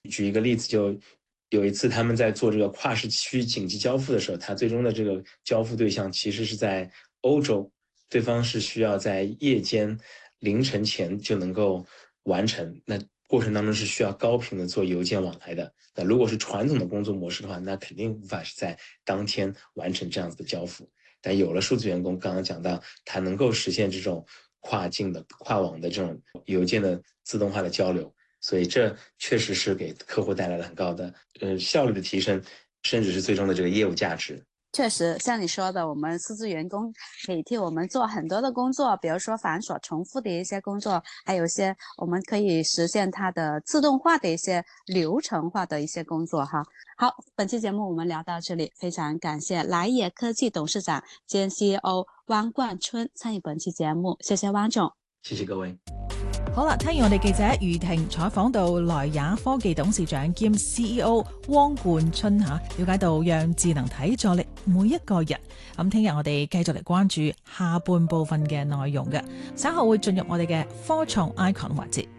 举一个例子，就有一次他们在做这个跨时区紧急交付的时候，他最终的这个交付对象其实是在欧洲，对方是需要在夜间凌晨前就能够完成，那过程当中是需要高频的做邮件往来的。那如果是传统的工作模式的话，那肯定无法是在当天完成这样子的交付。但有了数字员工，刚刚讲到，它能够实现这种跨境的、跨网的这种邮件的自动化的交流，所以这确实是给客户带来了很高的效率的提升，甚至是最终的这个业务价值。 确实，像你说的，我们数字员工可以替我们做很多的工作，比如说繁琐重复的一些工作，还有一些我们可以实现它的自动化的一些流程化的一些工作哈。好，本期节目我们聊到这里，非常感謝來也科技董事長兼 CEO 汪冠春參與本期節目，謝謝汪總。 謝謝各位。 好啦，聽完我哋記者余婷採訪到來也科技董事長兼 CEO 汪冠春了解到讓智能體助力每一個人。咁聽日我哋繼續嚟關注下半部分嘅內容嘅，稍後會進入我哋嘅科創 icon 環節。